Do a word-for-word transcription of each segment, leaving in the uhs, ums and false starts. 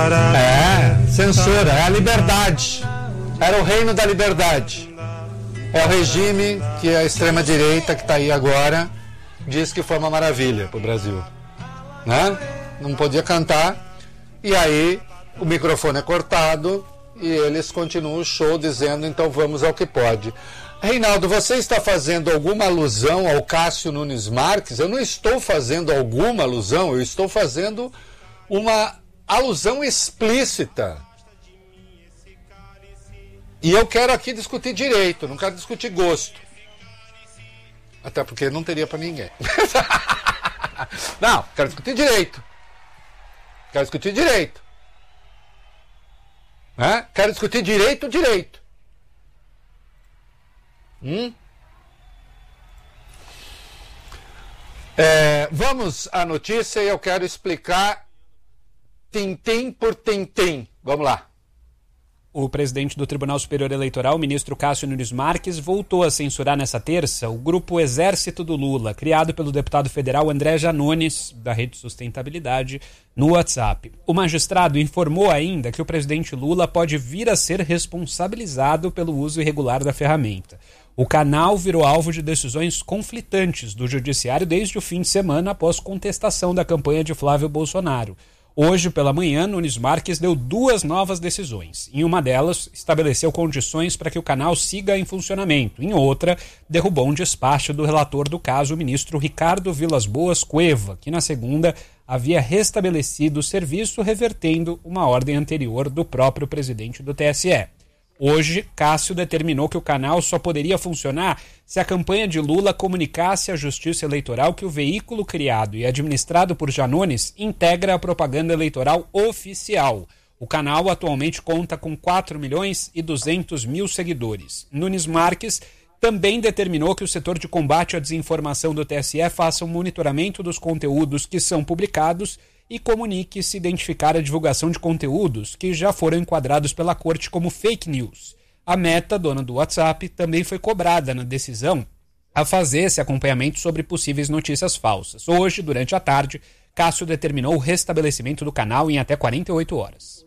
É, censura, é a liberdade. Era o reino da liberdade. É o regime que a extrema-direita, que está aí agora, diz que foi uma maravilha para o Brasil. Né? Não podia cantar, e aí o microfone é cortado e eles continuam o show dizendo, então vamos ao que pode. Reinaldo, você está fazendo alguma alusão ao Cássio Nunes Marques? Eu não estou fazendo alguma alusão, eu estou fazendo uma alusão explícita. E eu quero aqui discutir direito, não quero discutir gosto. Até porque não teria para ninguém. Não, quero discutir direito. Quero discutir direito. Né? Quero discutir direito, direito. Hum? É, vamos à notícia e eu quero explicar tintim por tintim. Vamos lá. O presidente do Tribunal Superior Eleitoral, o ministro Cássio Nunes Marques, voltou a censurar nessa terça o grupo Exército do Lula, criado pelo deputado federal André Janones, da Rede Sustentabilidade, no WhatsApp. O magistrado informou ainda que o presidente Lula pode vir a ser responsabilizado pelo uso irregular da ferramenta. O canal virou alvo de decisões conflitantes do judiciário desde o fim de semana após contestação da campanha de Flávio Bolsonaro. Hoje, pela manhã, Nunes Marques deu duas novas decisões. Em uma delas, estabeleceu condições para que o canal siga em funcionamento. Em outra, derrubou um despacho do relator do caso, o ministro Ricardo Vilas Boas Cueva, que na segunda havia restabelecido o serviço, revertendo uma ordem anterior do próprio presidente do T S E. Hoje, Cássio determinou que o canal só poderia funcionar se a campanha de Lula comunicasse à Justiça Eleitoral que o veículo criado e administrado por Janones integra a propaganda eleitoral oficial. O canal atualmente conta com quatro milhões e duzentos mil seguidores. Nunes Marques também determinou que o setor de combate à desinformação do T S E faça um monitoramento dos conteúdos que são publicados e comunique se identificar a divulgação de conteúdos que já foram enquadrados pela corte como fake news. A Meta, dona do WhatsApp, também foi cobrada na decisão a fazer esse acompanhamento sobre possíveis notícias falsas. Hoje, durante a tarde, Cássio determinou o restabelecimento do canal em até quarenta e oito horas.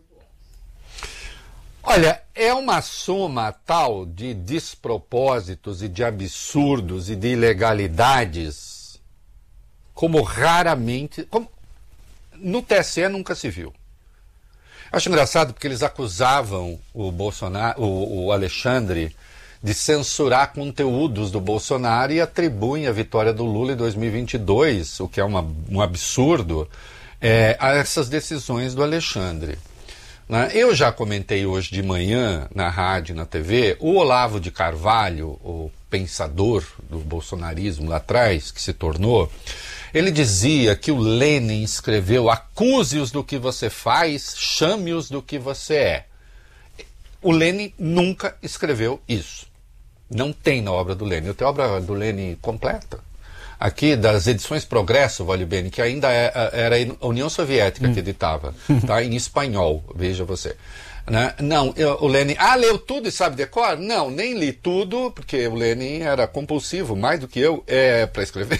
Olha, é uma soma tal de despropósitos e de absurdos e de ilegalidades como raramente... Como no T S E nunca se viu. Acho engraçado porque eles acusavam o Bolsonaro, o, o Alexandre, de censurar conteúdos do Bolsonaro e atribuem a vitória do Lula em dois mil e vinte e dois, o que é uma, um absurdo, é, a essas decisões do Alexandre. Né? Eu já comentei hoje de manhã, na rádio e na T V, o Olavo de Carvalho, o pensador do bolsonarismo lá atrás, que se tornou... Ele dizia que o Lênin escreveu: acuse-os do que você faz, chame-os do que você é. O Lênin nunca escreveu isso. Não tem na obra do Lênin. Eu tenho a obra do Lênin completa. Aqui, das edições Progresso, vale bem, que ainda é, era a União Soviética que editava, tá? Em espanhol, veja você. Né? Não, eu, o Lênin... Ah, leu tudo e sabe decor? Não, nem li tudo, porque o Lênin era compulsivo, mais do que eu, é, para escrever.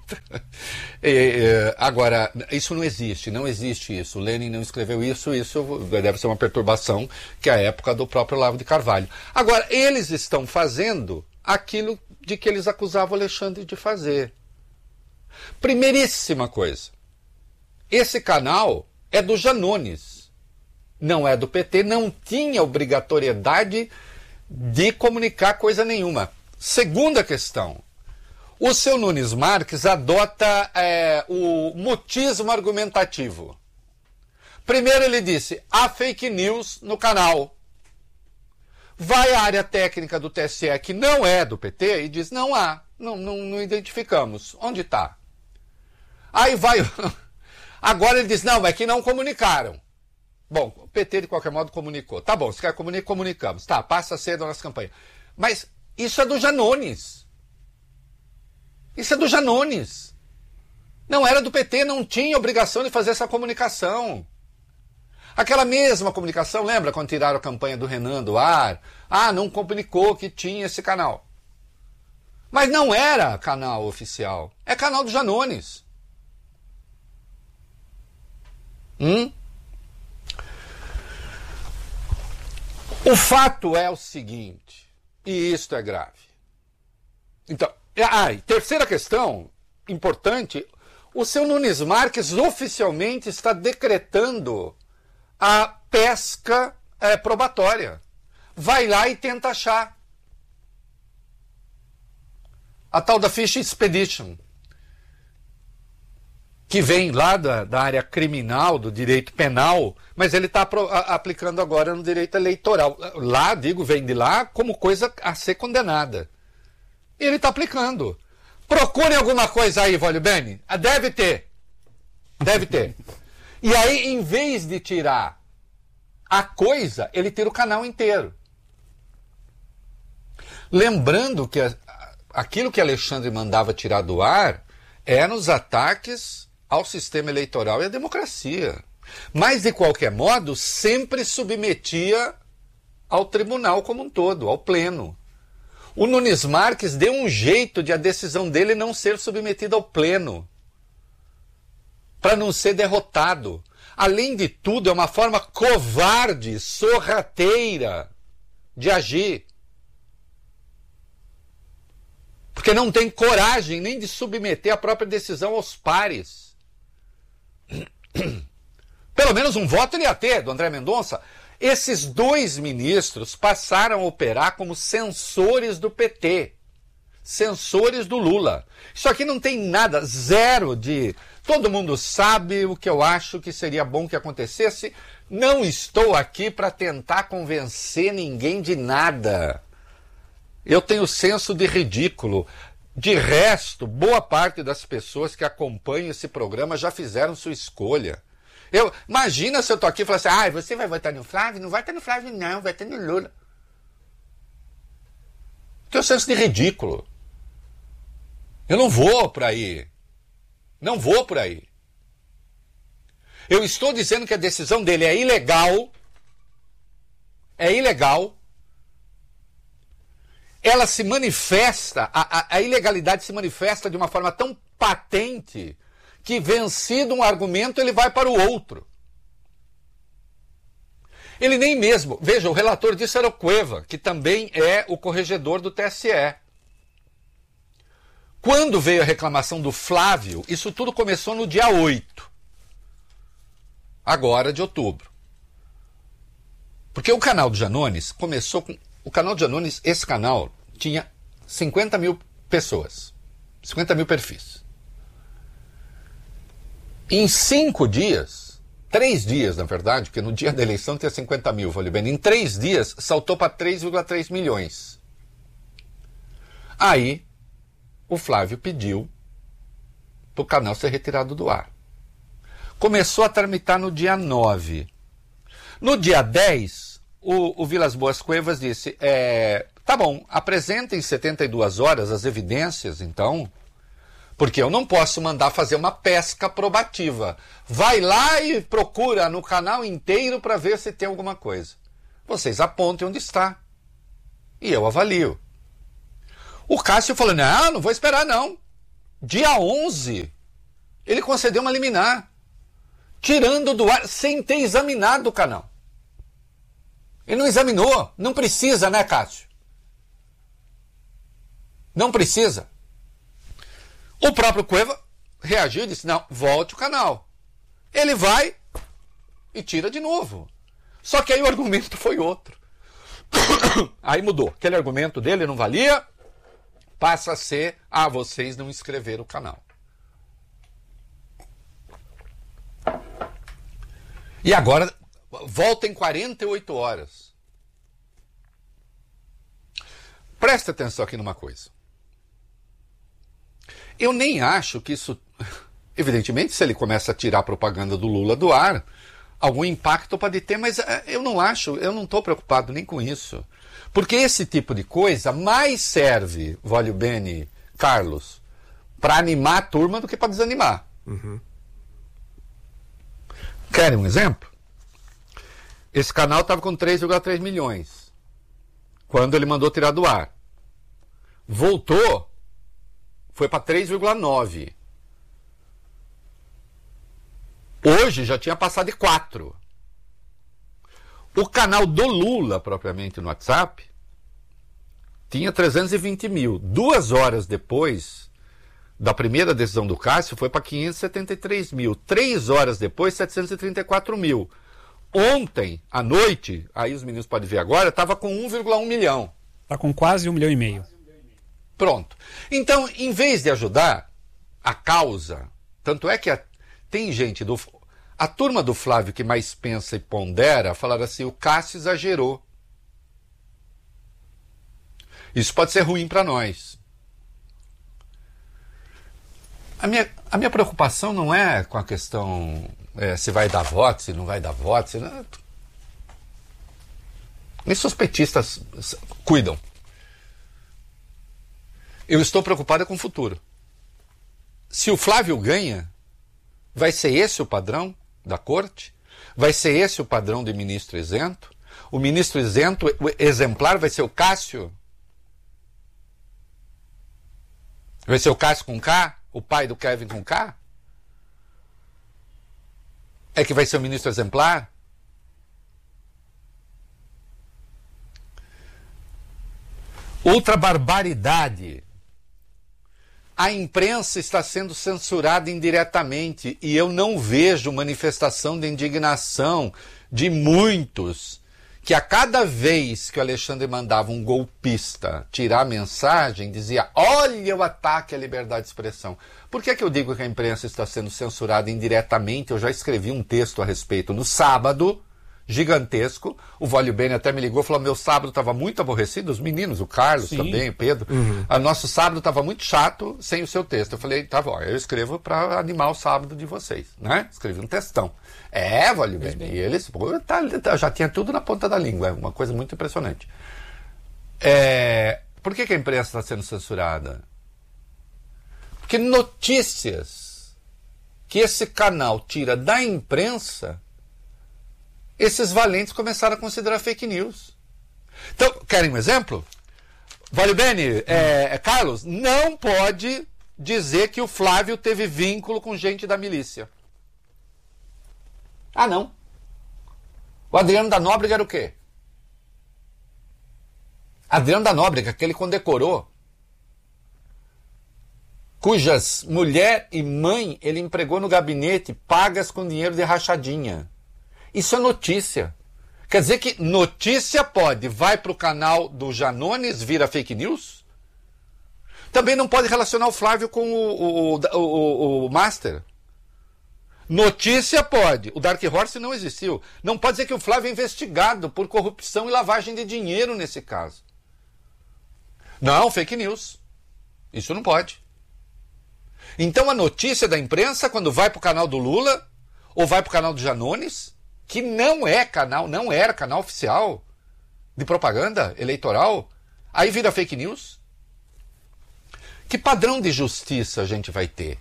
e, e, agora, isso não existe, não existe isso. O Lênin não escreveu isso, isso deve ser uma perturbação, que é a época do próprio Olavo de Carvalho. Agora, eles estão fazendo aquilo de que eles acusavam o Alexandre de fazer. Primeiríssima coisa, esse canal é do Janones. Não é do P T, não tinha obrigatoriedade de comunicar coisa nenhuma. Segunda questão, o seu Nunes Marques adota é, o mutismo argumentativo. Primeiro ele disse, há fake news no canal. Vai à área técnica do T S E, que não é do P T, e diz, não há, não, não, não identificamos. Onde está? Aí vai... Agora ele diz, não, é que não comunicaram. Bom, o P T de qualquer modo comunicou. Tá bom, se quer comunicar, comunicamos. Tá, passa a ser da nossa campanha. Mas isso é do Janones. Isso é do Janones. Não era do P T, não tinha obrigação de fazer essa comunicação. Aquela mesma comunicação, lembra quando tiraram a campanha do Renan do ar? Ah, não comunicou que tinha esse canal. Mas não era canal oficial. É canal do Janones. Hum? O fato é o seguinte, e isto é grave. Então, ah, e terceira questão, importante, o seu Nunes Marques oficialmente está decretando a pesca é, probatória. Vai lá e tenta achar. A tal da Fish Expedition, que vem lá da, da área criminal, do direito penal, mas ele está aplicando agora no direito eleitoral. Lá, digo, vem de lá como coisa a ser condenada. E ele está aplicando. Procurem alguma coisa aí, Vólio Bene. Deve ter. Deve ter. E aí, em vez de tirar a coisa, ele tira o canal inteiro. Lembrando que a, aquilo que Alexandre mandava tirar do ar eram os ataques ao sistema eleitoral e à democracia. Mas, de qualquer modo, sempre submetia ao tribunal como um todo, ao pleno. O Nunes Marques deu um jeito de a decisão dele não ser submetida ao pleno, para não ser derrotado. Além de tudo, é uma forma covarde, sorrateira de agir. Porque não tem coragem nem de submeter a própria decisão aos pares. Pelo menos um voto ele ia ter, do André Mendonça. Esses dois ministros passaram a operar como censores do P T. Censores do Lula. Isso aqui não tem nada, zero de... Todo mundo sabe o que eu acho que seria bom que acontecesse. Não estou aqui para tentar convencer ninguém de nada. Eu tenho senso de ridículo. De resto, boa parte das pessoas que acompanham esse programa já fizeram sua escolha. Eu, imagina se eu estou aqui e falar assim, ah, você vai votar no Flávio? Não vai estar no Flávio não, vai estar no Lula. Tenho senso de ridículo. Eu não vou por aí. Não vou por aí. Eu estou dizendo que a decisão dele é ilegal. É ilegal. Ela se manifesta, a, a, a ilegalidade se manifesta de uma forma tão patente que, vencido um argumento, ele vai para o outro. Ele nem mesmo... Veja, o relator disso era o Cueva, que também é o corregedor do T S E. Quando veio a reclamação do Flávio, isso tudo começou no dia oito. Agora, de outubro. Porque o canal do Janones começou com... O canal do Janones, esse canal, tinha cinquenta mil pessoas. cinquenta mil perfis. Em cinco dias, três dias, na verdade, porque no dia da eleição tinha cinquenta mil, vale bem. Em três dias, saltou para três vírgula três milhões. Aí, o Flávio pediu para o canal ser retirado do ar. Começou a tramitar no dia nove. No dia dez, o, o Vilas Boas Cuevas disse, é, tá bom, apresentem em setenta e duas horas as evidências, então... Porque eu não posso mandar fazer uma pesca probativa. Vai lá e procura no canal inteiro para ver se tem alguma coisa. Vocês apontem onde está. E eu avalio. O Cássio falou, não, não vou esperar não. Dia onze, ele concedeu uma liminar. Tirando do ar, sem ter examinado o canal. Ele não examinou. Não precisa, né, Cássio? Não precisa. O próprio Cueva reagiu e disse, não, volte o canal. Ele vai e tira de novo. Só que aí o argumento foi outro. Aí mudou. Aquele argumento dele não valia, passa a ser, ah, vocês não inscreveram o canal. E agora, volta em quarenta e oito horas. Presta atenção aqui numa coisa. Eu nem acho que isso... Evidentemente, se ele começa a tirar a propaganda do Lula do ar, algum impacto pode ter, mas eu não acho, eu não estou preocupado nem com isso. Porque esse tipo de coisa mais serve, Vólio Bene, Carlos, para animar a turma do que para desanimar. Uhum. Querem um exemplo? Esse canal estava com três vírgula três milhões quando ele mandou tirar do ar. Voltou, foi para três vírgula nove. Hoje já tinha passado de quatro. O canal do Lula, propriamente no WhatsApp, tinha trezentos e vinte mil. Duas horas depois da primeira decisão do Cássio, foi para quinhentos e setenta e três mil. Três horas depois, setecentos e trinta e quatro mil. Ontem, à noite, aí os meninos podem ver agora, estava com um vírgula um milhão. Está com quase um milhão e meio. Pronto. Então, em vez de ajudar a causa, tanto é que a, tem gente do... A turma do Flávio que mais pensa e pondera, falaram assim, o Cássio exagerou. Isso pode ser ruim para nós. A minha, a minha preocupação não é com a questão é, se vai dar voto, se não vai dar voto. Se não... Isso os petistas cuidam. Eu estou preocupado com o futuro. Se o Flávio ganha, vai ser esse o padrão da corte? Vai ser esse o padrão do ministro isento? O ministro isento, o exemplar, vai ser o Cássio? Vai ser o Cássio com K? O pai do Kevin com K? É que vai ser o ministro exemplar? Outra barbaridade. A imprensa está sendo censurada indiretamente e eu não vejo manifestação de indignação de muitos que a cada vez que o Alexandre mandava um golpista tirar a mensagem, dizia, olha o ataque à liberdade de expressão. Por que que eu digo que a imprensa está sendo censurada indiretamente? Eu já escrevi um texto a respeito no sábado, gigantesco. O Vólio Bene até me ligou e falou, meu sábado estava muito aborrecido, os meninos, o Carlos Sim. também, o Pedro. Uhum. A nosso sábado estava muito chato sem o seu texto. Eu falei, tá bom, eu escrevo para animar o sábado de vocês, né? Escrevi um textão. É, Vólio Bene. E eles, pô, tá, já tinha tudo na ponta da língua, é uma coisa muito impressionante. É, por que que a imprensa está sendo censurada? Porque notícias que esse canal tira da imprensa, esses valentes começaram a considerar fake news. Então, querem um exemplo? Vólio Bene, é, é, Carlos, não pode dizer que o Flávio teve vínculo com gente da milícia. Ah, não. O Adriano da Nóbrega era o quê? Adriano da Nóbrega, que ele condecorou, cujas mulher e mãe ele empregou no gabinete, pagas com dinheiro de rachadinha. Isso é notícia. Quer dizer que notícia pode, vai para o canal do Janones, vira fake news? Também não pode relacionar o Flávio com o, o, o, o, o Master. Notícia pode. O Dark Horse não existiu. Não pode dizer que o Flávio é investigado por corrupção e lavagem de dinheiro nesse caso. Não, fake news. Isso não pode. Então a notícia da imprensa, quando vai para o canal do Lula, ou vai para o canal do Janones, que não é canal, não era canal oficial de propaganda eleitoral, aí vira fake news. Que padrão de justiça a gente vai ter?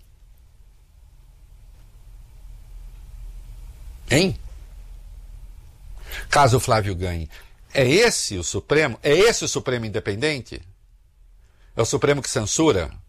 Hein? Caso o Flávio ganhe. É esse o Supremo? É esse o Supremo independente? É o Supremo que censura?